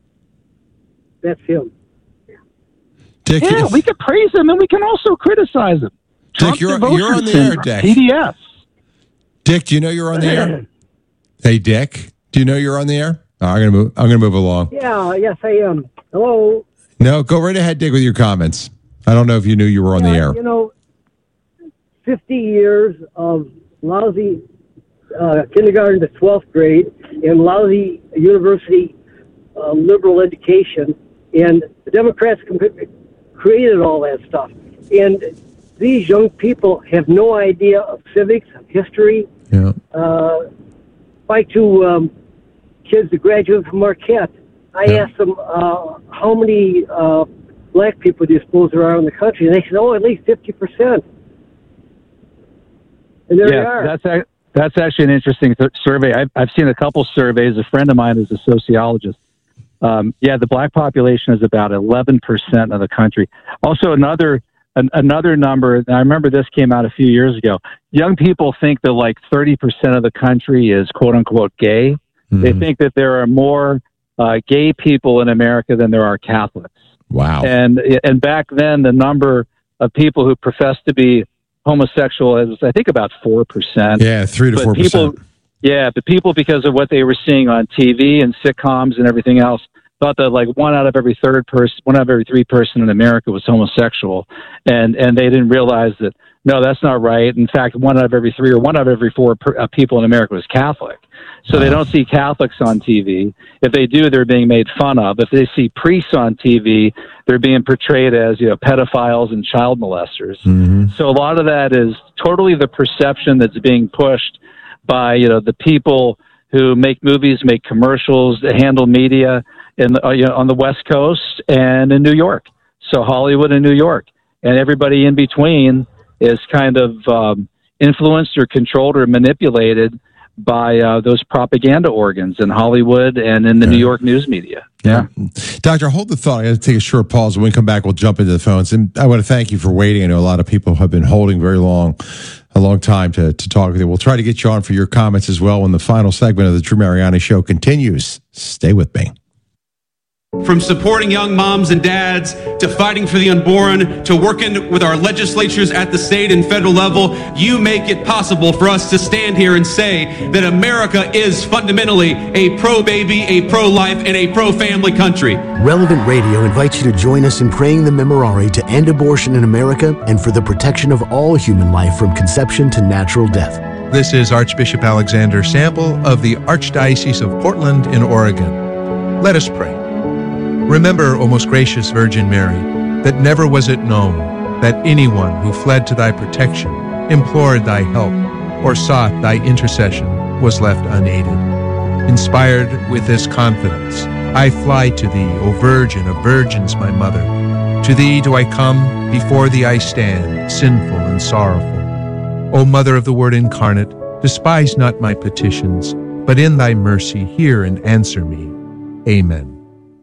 That's him. Dick, Yeah, we can praise him and we can also criticize him. Trump Dick, you're, devotion you're on the air, syndrome, Dick. P D S. Dick, do you know you're on the air? Hey, Dick, do you know you're on the air? Oh, I'm gonna move. I'm gonna move along. Yeah, yes, I am. Hello. No, go right ahead, Dick, with your comments. I don't know if you knew you were on the Yeah, air. You know, fifty years of lousy uh, kindergarten to twelfth grade and lousy university uh, liberal education, and the Democrats com- created all that stuff. And these young people have no idea of civics, of history. Yeah. Uh, like to um, kids that graduate from Marquette, I Yeah. asked them uh, how many uh, black people do you suppose there are in the country, and they said, "Oh, at least fifty percent." And there they Yeah, are. that's a, that's actually an interesting th- survey. I've, I've seen a couple surveys. A friend of mine is a sociologist. Um, yeah, the black population is about eleven percent of the country. Also, another an, another number, and I remember this came out a few years ago. Young people think that like thirty percent of the country is quote unquote gay. Mm-hmm. They think that there are more uh, gay people in America than there are Catholics. Wow. And and back then, the number of people who professed to be homosexual is, I think, about four percent. Yeah, three to But four people, percent. yeah, but people, because of what they were seeing on T V and sitcoms and everything else, thought that like one out of every third person, one out of every three person in America was homosexual, and and they didn't realize that no, that's not right. In fact, one out of every three or one out of every four per, uh, people in America was Catholic. So they don't see Catholics on T V. If they do, they're being made fun of. If they see priests on T V, they're being portrayed as, you know, pedophiles and child molesters. Mm-hmm. So a lot of that is totally the perception that's being pushed by, you know, the people who make movies, make commercials, handle media in the, uh, you know, on the West Coast and in New York. So Hollywood and New York, and everybody in between is kind of um, influenced or controlled or manipulated by uh, those propaganda organs in Hollywood and in the yeah. New York news media. Yeah. Doctor, hold the thought. I got to take a short pause. When we come back, we'll jump into the phones. And I want to thank you for waiting. I know a lot of people have been holding very long, a long time to, to talk with you. We'll try to get you on for your comments as well when the final segment of the Drew Mariani Show continues. Stay with me. From supporting young moms and dads to fighting for the unborn to working with our legislatures at the state and federal level, you make it possible for us to stand here and say that America is fundamentally a pro-baby, a pro-life, and a pro-family country. Relevant Radio invites you to join us in praying the Memorare to end abortion in America and for the protection of all human life from conception to natural death. This is Archbishop Alexander Sample of the Archdiocese of Portland in Oregon. Let us pray. Remember, O most gracious Virgin Mary, that never was it known that anyone who fled to thy protection, implored thy help, or sought thy intercession was left unaided. Inspired with this confidence, I fly to thee, O Virgin of Virgins, my Mother. To thee do I come, before thee I stand, sinful and sorrowful. O Mother of the Word incarnate, despise not my petitions, but in thy mercy hear and answer me. Amen.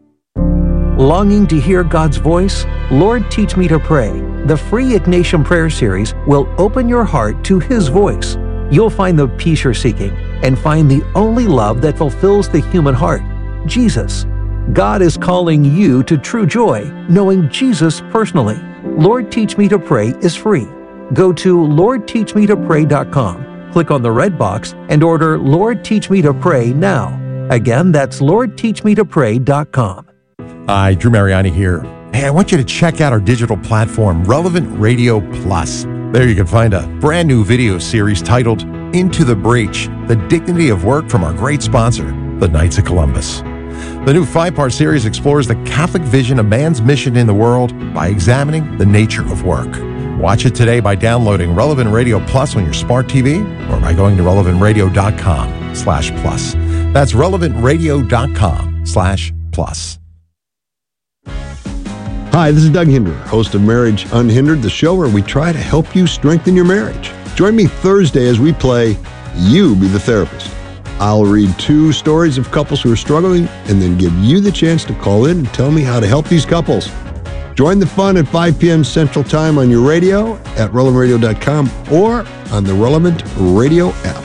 Longing to hear God's voice? Lord, Teach Me to Pray. The free Ignatian Prayer Series will open your heart to His voice. You'll find the peace you're seeking and find the only love that fulfills the human heart, Jesus. God is calling you to true joy, knowing Jesus personally. Lord, Teach Me to Pray is free. Go to lord teach me to pray dot com, click on the red box, and order Lord, Teach Me to Pray now. Again, that's lord teach me to pray dot com. Hi, Drew Mariani here. Hey, I want you to check out our digital platform, Relevant Radio Plus. There you can find a brand new video series titled Into the Breach, The Dignity of Work from our great sponsor, the Knights of Columbus. The new five-part series explores the Catholic vision of man's mission in the world by examining the nature of work. Watch it today by downloading Relevant Radio Plus on your smart T V or by going to relevant radio dot com slash plus. That's relevant radio dot com slash plus. Hi, this is Doug Hinderer, host of Marriage Unhindered, the show where we try to help you strengthen your marriage. Join me Thursday as we play You Be the Therapist. I'll read two stories of couples who are struggling and then give you the chance to call in and tell me how to help these couples. Join the fun at five p.m. Central Time on your radio at relevant radio dot com or on the Relevant Radio app.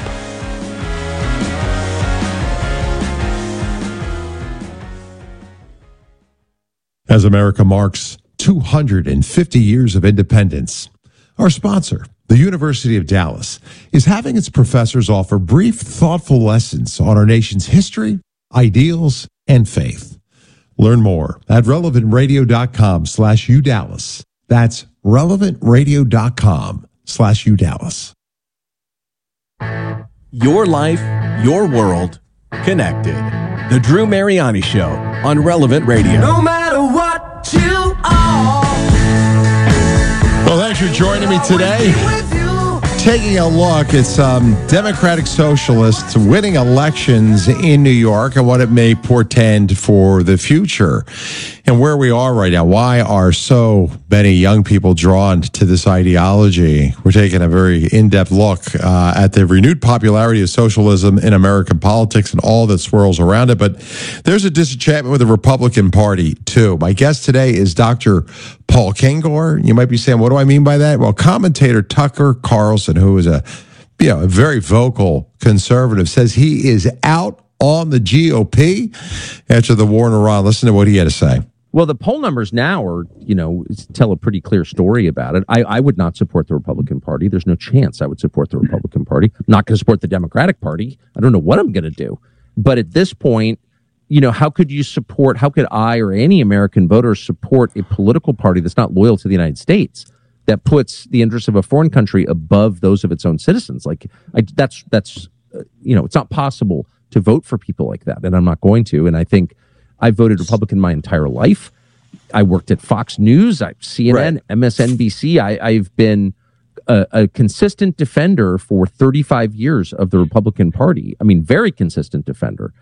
As America marks two hundred fifty years of independence, our sponsor, the University of Dallas, is having its professors offer brief, thoughtful lessons on our nation's history, ideals, and faith. Learn more at relevant radio dot com slash U Dallas. That's relevant radio dot com slash U Dallas. Your life, your world, connected. The Drew Mariani Show on Relevant Radio. No matter what you are. Well, thanks for joining me today. Taking a look at some Democratic Socialists winning elections in New York and what it may portend for the future and where we are right now. Why are so many young people drawn to this ideology? We're taking a very in-depth look uh, at the renewed popularity of socialism in American politics and all that swirls around it. But there's a disenchantment with the Republican Party, too. My guest today is Doctor Paul Kengor. You might be saying, what do I mean by that? Well, commentator Tucker Carlson, who is a, you know, a very vocal conservative, says he is out on the G O P after the war in Iran. Listen to what he had to say. Well, the poll numbers now are, you know, tell a pretty clear story about it. I, I would not support the Republican Party. There's no chance I would support the Republican Party. I'm not going to support the Democratic Party. I don't know what I'm going to do. But at this point, you know, how could you support, how could I or any American voter support a political party that's not loyal to the United States, that puts the interests of a foreign country above those of its own citizens? Like, I, that's, that's, uh, you know, it's not possible to vote for people like that, and I'm not going to. And I think I voted Republican my entire life. I worked at Fox News, I, C N N, right. M S N B C. I, I've been a, a consistent defender for thirty-five years of the Republican Party. I mean, very consistent defender.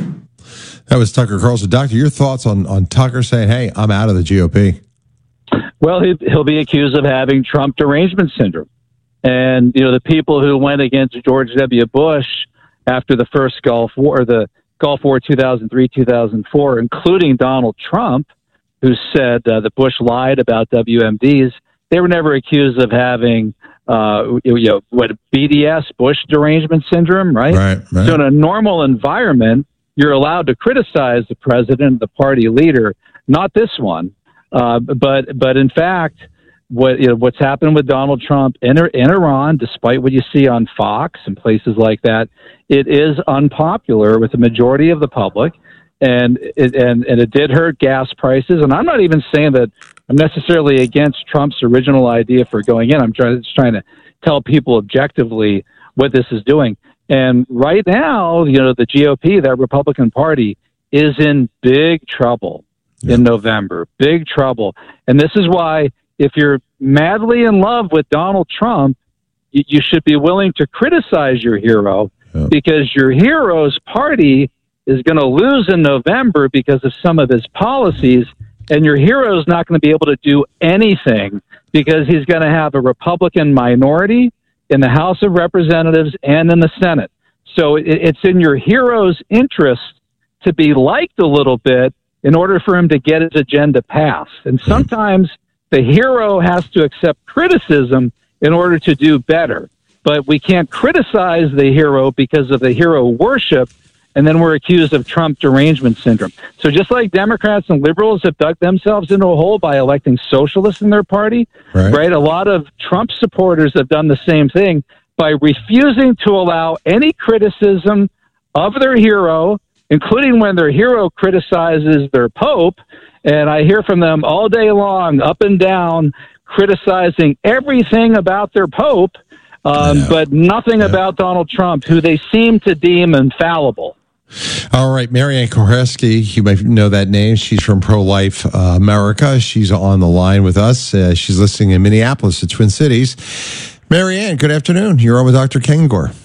That was Tucker Carlson. Doctor, your thoughts on, on Tucker saying, hey, I'm out of the G O P? Well, he, he'll be accused of having Trump derangement syndrome. And, you know, the people who went against George W. Bush after the first Gulf War, or the Gulf War two thousand three, two thousand four, including Donald Trump, who said uh, that Bush lied about W M Ds, they were never accused of having, uh, you know, what, B D S, Bush derangement syndrome, right? Right, right. So in a normal environment, you're allowed to criticize the president, the party leader, not this one. Uh, but but in fact, what you know, what's happened with Donald Trump in, in Iran, despite what you see on Fox and places like that, it is unpopular with the majority of the public, and it, and and it did hurt gas prices. And I'm not even saying that I'm necessarily against Trump's original idea for going in. I'm trying just trying to tell people objectively what this is doing. And right now, you know, the G O P, that Republican Party, is in big trouble in November. Big trouble. And this is why, if you're madly in love with Donald Trump, you, you should be willing to criticize your hero, yeah. because your hero's party is going to lose in November because of some of his policies, and your hero's not going to be able to do anything because he's going to have a Republican minority in the House of Representatives and in the Senate. So it, it's in your hero's interest to be liked a little bit in order for him to get his agenda passed. And sometimes the hero has to accept criticism in order to do better. But we can't criticize the hero because of the hero worship, and then we're accused of Trump derangement syndrome. So just like Democrats and liberals have dug themselves into a hole by electing socialists in their party, right? right? A lot of Trump supporters have done the same thing by refusing to allow any criticism of their hero, including when their hero criticizes their pope. And I hear from them all day long, up and down, criticizing everything about their pope, um, yeah. but nothing yeah. about Donald Trump, who they seem to deem infallible. All right, Marianne Koharski, you might know that name. She's from Pro-Life uh, America. She's on the line with us. Uh, she's listening in Minneapolis, the Twin Cities. Marianne, good afternoon. You're on with Doctor Kengor.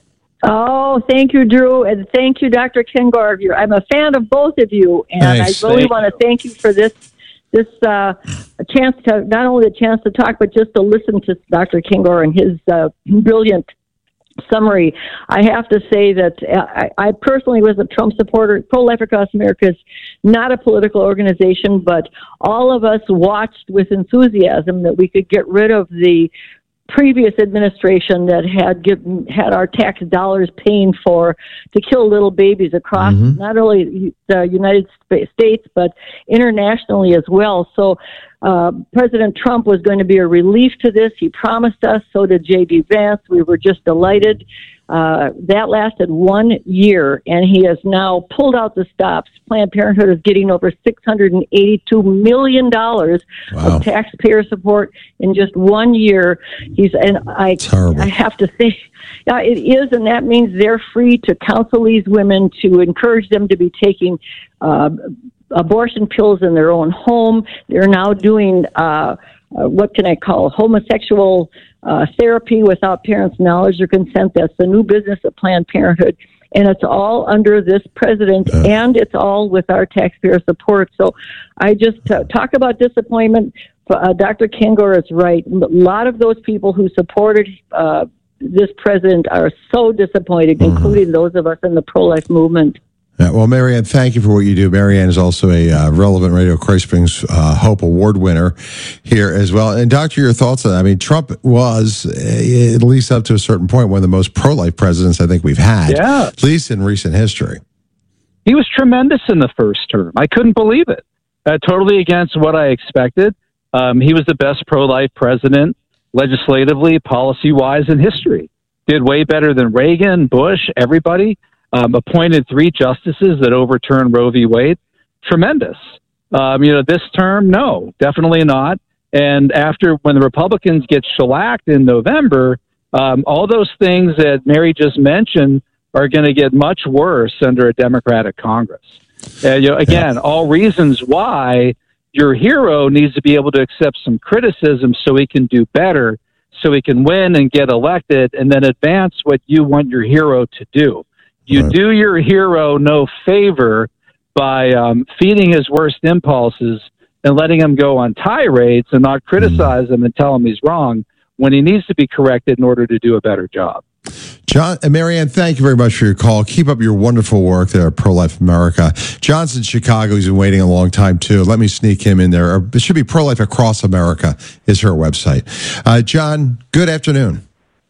Oh, thank you, Drew, and thank you, Doctor Kengor. I'm a fan of both of you, and Thanks. I really thank want to thank you for this this uh, a chance to, not only the chance to talk, but just to listen to Doctor Kengor and his uh, brilliant summary. I have to say that I, I personally was a Trump supporter. Pro-Life Across America is not a political organization, but all of us watched with enthusiasm that we could get rid of the previous administration that had given, had our tax dollars paying for to kill little babies across mm-hmm. not only the United States but internationally as well. So uh, President Trump was going to be a relief to this. He promised us. So did J D Vance. We were just delighted. Uh, that lasted one year, and he has now pulled out the stops. Planned Parenthood is getting over six hundred eighty-two million dollars wow. of taxpayer support in just one year. He's and I, I have to say, yeah, it is, and that means they're free to counsel these women, to encourage them to be taking uh, abortion pills in their own home. They're now doing uh, uh, what can I call homosexual Uh, therapy without parents' knowledge or consent. That's the new business of Planned Parenthood. And it's all under this president, uh, and it's all with our taxpayer support. So I just uh, talk about disappointment. Uh, Doctor Kengor is right. A lot of those people who supported uh, this president are so disappointed, mm-hmm. including those of us in the pro-life movement. Yeah, well, Marianne, thank you for what you do. Marianne is also a uh, Relevant Radio Christ Springs uh, Hope Award winner here as well. And Doctor, your thoughts on that? I mean, Trump was, uh, at least up to a certain point, one of the most pro-life presidents I think we've had, yeah. at least in recent history. He was tremendous in the first term. I couldn't believe it. Uh, totally against what I expected. Um, he was the best pro-life president, legislatively, policy-wise, in history. Did way better than Reagan, Bush, everybody. um, appointed three justices that overturned Roe v. Wade. Tremendous. Um, you know, this term, no, definitely not. And after, when the Republicans get shellacked in November, um, all those things that Mary just mentioned are going to get much worse under a Democratic Congress. Uh, you know, again, yeah. all reasons why your hero needs to be able to accept some criticism so he can do better, so he can win and get elected, and then advance what you want your hero to do. You right. do your hero no favor by um, feeding his worst impulses and letting him go on tirades and not criticize mm. him and tell him he's wrong when he needs to be corrected in order to do a better job. John and Marianne, thank you very much for your call. Keep up your wonderful work there at Pro-Life America. John's in Chicago. He's been waiting a long time, too. Let me sneak him in there. It should be Pro-Life Across America is her website. Uh, John, good afternoon.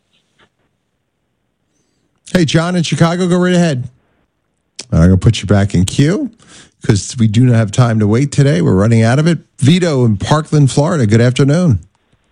Hey, John in Chicago, go right ahead. I'm going to put you back in queue because we do not have time to wait today. We're running out of it. Vito in Parkland, Florida, good afternoon.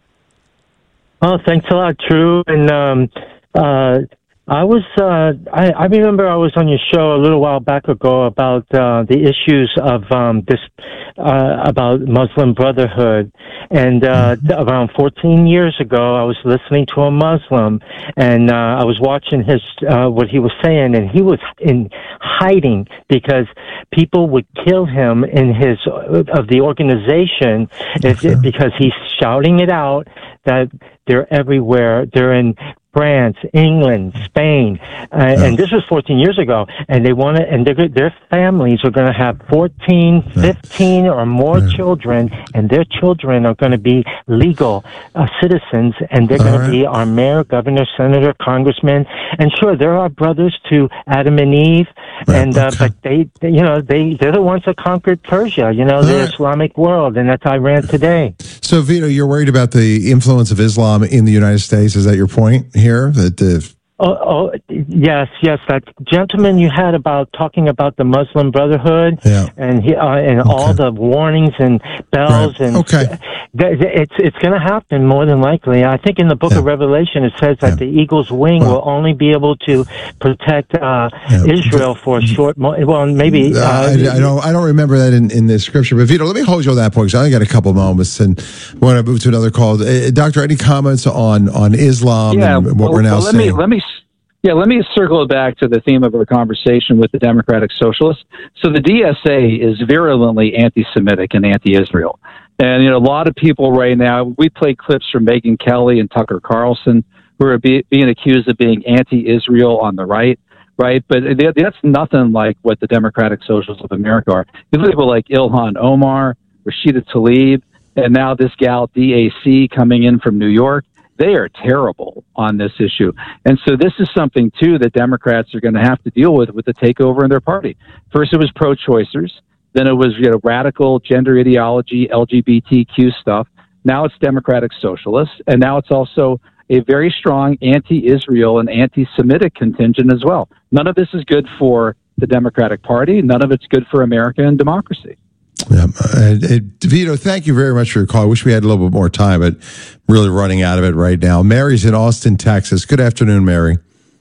Oh, thanks a lot, Drew. And um, uh, I was, uh, I, I remember I was on your show a little while back ago about uh, the issues of um, this, uh, about Muslim Brotherhood. And uh, mm-hmm. around fourteen years ago, I was listening to a Muslim, and uh, I was watching his uh, what he was saying, and he was in hiding because people would kill him in his of the organization if, okay. because he's shouting it out that they're everywhere. They're in France, England, Spain, uh, yeah. and this was fourteen years ago. And they want to, and their families are going to have fourteen, fifteen, or more yeah. children, and their children are going to be legal uh, citizens, and they're going right. to be our mayor, governor, senator, congressman. And sure, there are brothers to Adam and Eve, right. and uh, okay. but they, they, you know, they they're the ones that conquered Persia. You know, All the right. Islamic world, and that's Iran today. So, Vito, you're worried about the influence of Islam in the United States. Is that your point here? That uh, oh, oh, yes, yes. That gentleman you had about talking about the Muslim Brotherhood, yeah. and he, uh, and okay. all the warnings and bells, right. and okay. th- th- it's it's going to happen more than likely. I think in the Book yeah. of Revelation it says that yeah. the eagle's wing well, will only be able to protect uh, yeah. Israel for a short. Mo- well, maybe uh, uh, I, I don't. I don't remember that in, in the scripture. But Vito, let me hold you on that point because I only got a couple moments, and want to move to another call. Uh, Doctor, any comments on on Islam yeah, and what well, we're now well, let seeing? Me, let me. Yeah, let me circle it back to the theme of our conversation with the Democratic Socialists. So the D S A is virulently anti-Semitic and anti-Israel. And, you know, a lot of people right now, we play clips from Megyn Kelly and Tucker Carlson, who are be, being accused of being anti-Israel on the right, right? But that's nothing like what the Democratic Socialists of America are. You look at people like Ilhan Omar, Rashida Tlaib, and now this gal, D A C, coming in from New York. They are terrible on this issue. And so this is something, too, that Democrats are going to have to deal with with the takeover in their party. First, it was pro-choicers. Then it was, you know, radical gender ideology, L G B T Q stuff. Now it's Democratic Socialists. And now it's also a very strong anti-Israel and anti-Semitic contingent as well. None of this is good for the Democratic Party. None of it's good for America and democracy. Yeah, uh, Vito, thank you very much for your call. I wish we had a little bit more time, but really running out of it right now. Mary's in Austin, Texas. Good afternoon, Mary.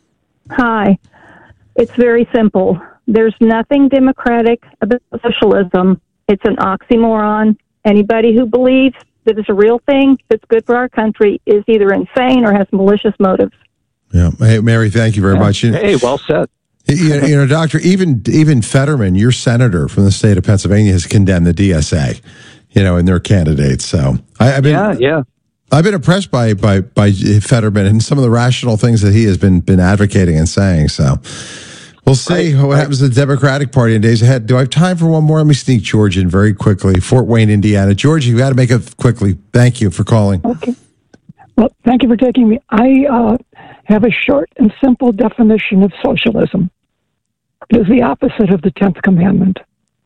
Hi. It's very simple. There's nothing democratic about socialism. It's an oxymoron. Anybody who believes that it's a real thing that's good for our country is either insane or has malicious motives. Yeah. Hey, Mary, thank you very yeah. much. Hey, well said. You know, you know, Doctor, even even Fetterman, your senator from the state of Pennsylvania, has condemned the D S A, you know, and their candidates. So I, I've been, yeah, yeah, I've been impressed by by by Fetterman and some of the rational things that he has been been advocating and saying. So we'll see right, what right. happens to the Democratic Party in days ahead. Do I have time for one more? Let me sneak George in very quickly. Fort Wayne, Indiana. George, you got to make it quickly. Thank you for calling. Okay. Well, thank you for taking me. I uh, have a short and simple definition of socialism. It is the opposite of the tenth commandment.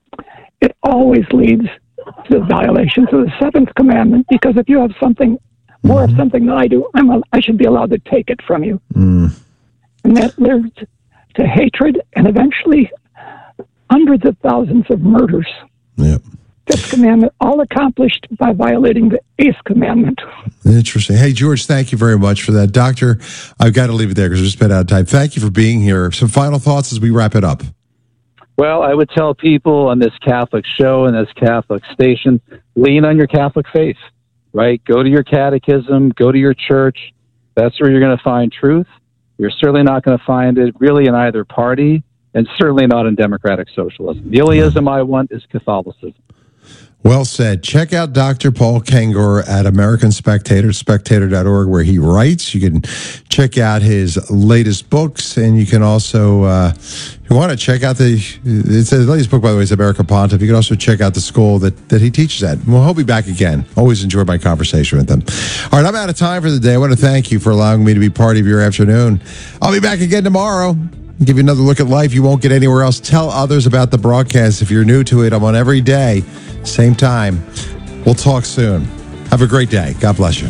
It always leads to violations of the seventh commandment, because if you have something, more mm-hmm. of something than I do, I'm a, I should be allowed to take it from you. Mm. And that leads to hatred and eventually hundreds of thousands of murders. Yep. fifth commandment, all accomplished by violating the eighth commandment. Interesting. Hey, George, thank you very much for that. Doctor, I've got to leave it there because we're just about out of time. Thank you for being here. Some final thoughts as we wrap it up. Well, I would tell people on this Catholic show and this Catholic station, lean on your Catholic faith, right? Go to your catechism, go to your church. That's where you're going to find truth. You're certainly not going to find it really in either party, and certainly not in democratic socialism. The only ism I want is Catholicism. Well said. Check out Doctor Paul Kengor at American Spectator, spectator dot org, where he writes. You can check out his latest books, and you can also, uh, if you want to check out the, it's the latest book, by the way, is America Pontiff. You can also check out the school that, that he teaches at. Well, he'll be back again. Always enjoyed my conversation with him. All right, I'm out of time for the day. I want to thank you for allowing me to be part of your afternoon. I'll be back again tomorrow. Give you another look at life you won't get anywhere else. Tell others about the broadcast. If you're new to it, I'm on every day, same time. We'll talk soon. Have a great day. God bless you.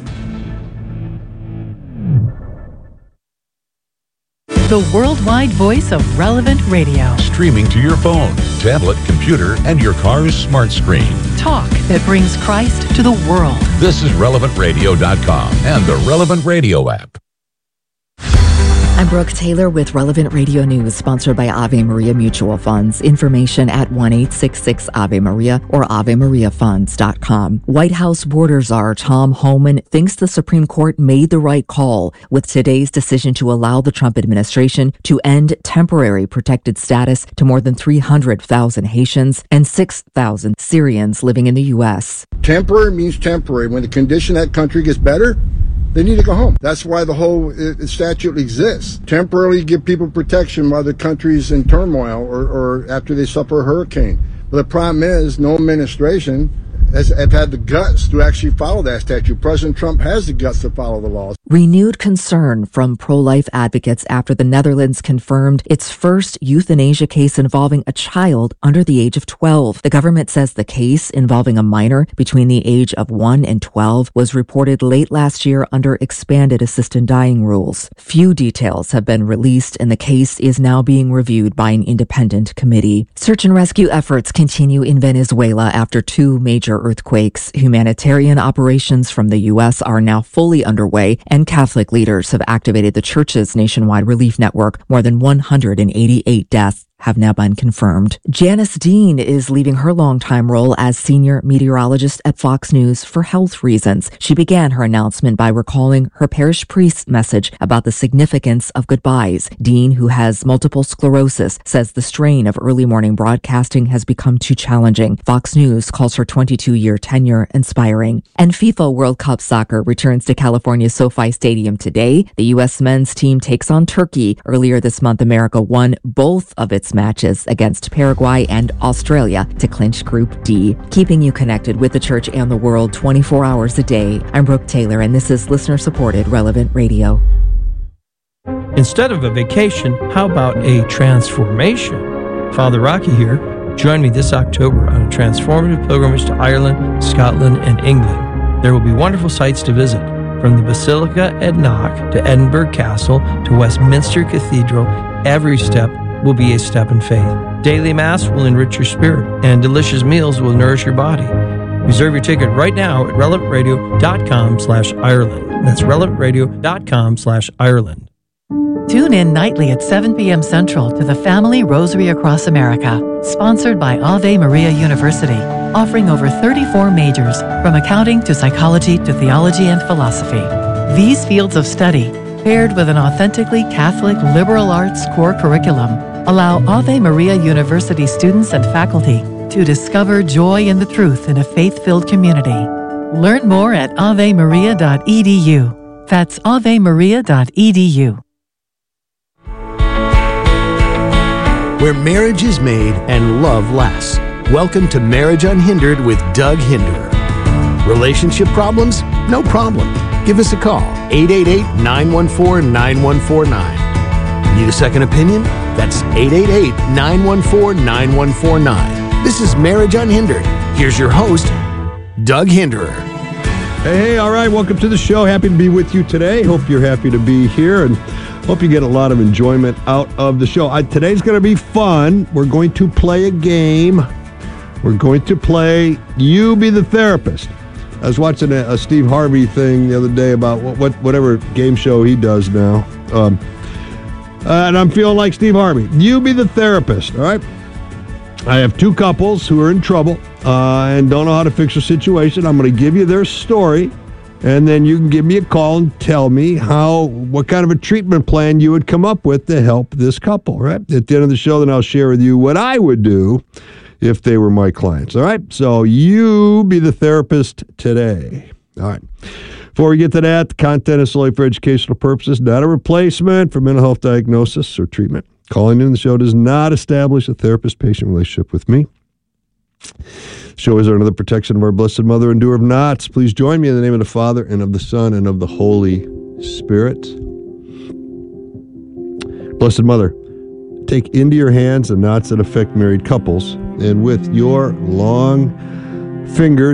The worldwide voice of Relevant Radio. Streaming to your phone, tablet, computer, and your car's smart screen. Talk that brings Christ to the world. This is relevant radio dot com and the Relevant Radio app. I'm Brooke Taylor with Relevant Radio News, sponsored by Ave Maria Mutual Funds. Information at one eight six six Ave Maria or ave maria funds dot com. White House border czar Tom Homan thinks the Supreme Court made the right call with today's decision to allow the Trump administration to end temporary protected status to more than three hundred thousand Haitians and six thousand Syrians living in the U S. Temporary means temporary. When the condition of that country gets better, they need to go home. That's why the whole uh, statute exists. Temporarily give people protection while the country's in turmoil or, or after they suffer a hurricane. But the problem is no administration has have had the guts to actually follow that statute. President Trump has the guts to follow the laws. Renewed concern from pro-life advocates after the Netherlands confirmed its first euthanasia case involving a child under the age of twelve. The government says the case involving a minor between the age of one and twelve was reported late last year under expanded assisted dying rules. Few details have been released, and the case is now being reviewed by an independent committee. Search and rescue efforts continue in Venezuela after two major earthquakes. Humanitarian operations from the U S are now fully underway, and Catholic leaders have activated the church's nationwide relief network. More than one hundred eighty-eight deaths have now been confirmed. Janice Dean is leaving her longtime role as senior meteorologist at Fox News for health reasons. She began her announcement by recalling her parish priest's message about the significance of goodbyes. Dean, who has multiple sclerosis, says the strain of early morning broadcasting has become too challenging. Fox News calls her twenty-two-year tenure inspiring. And FIFA World Cup soccer returns to California's SoFi Stadium today. The U S men's team takes on Turkey. Earlier this month, America won both of its matches against Paraguay and Australia to clinch Group D. Keeping you connected with the church and the world twenty-four hours a day. I'm Brooke Taylor, and this is listener-supported Relevant Radio. Instead of a vacation, how about a transformation? Father Rocky here. Join me this October on a transformative pilgrimage to Ireland, Scotland, and England. There will be wonderful sights to visit, from the Basilica at Knock to Edinburgh Castle to Westminster Cathedral. Every step will be a step in faith. Daily Mass will enrich your spirit, and delicious meals will nourish your body. Reserve your ticket right now at relevant radio dot com slash Ireland. That's relevant radio dot com slash Ireland. Tune in nightly at seven p.m. Central to the Family Rosary Across America, sponsored by Ave Maria University, offering over thirty-four majors, from accounting to psychology to theology and philosophy. These fields of study, paired with an authentically Catholic liberal arts core curriculum, allow Ave Maria University students and faculty to discover joy in the truth in a faith-filled community. Learn more at ave maria dot e d u. That's ave maria dot e d u. Where marriage is made and love lasts. Welcome to Marriage Unhindered with Doug Hinderer. Relationship problems? No problem. Give us a call, eight eight eight, nine one four, nine one four nine. Need a second opinion? That's eight eight eight, nine one four, nine one four nine. This is Marriage Unhindered. Here's your host, Doug Hinderer. Hey, hey, all right, welcome to the show. Happy to be with you today. Hope you're happy to be here, and hope you get a lot of enjoyment out of the show. I, today's going to be fun. We're going to play a game. We're going to play You Be the Therapist. I was watching a, a Steve Harvey thing the other day about what, what whatever game show he does now. Um, uh, and I'm feeling like Steve Harvey. You be the therapist, all right? I have two couples who are in trouble uh, and don't know how to fix their situation. I'm going to give you their story, and then you can give me a call and tell me how, what kind of a treatment plan you would come up with to help this couple, right? At the end of the show, then I'll share with you what I would do if they were my clients, all right? So you be the therapist today. All right. Before we get to that, the content is solely for educational purposes, not a replacement for mental health diagnosis or treatment. Calling in the show does not establish a therapist-patient relationship with me. The show is under the protection of our Blessed Mother and Doer of Knots. Please join me in the name of the Father, and of the Son, and of the Holy Spirit. Blessed Mother, take into your hands the knots that affect married couples, and with your long fingers,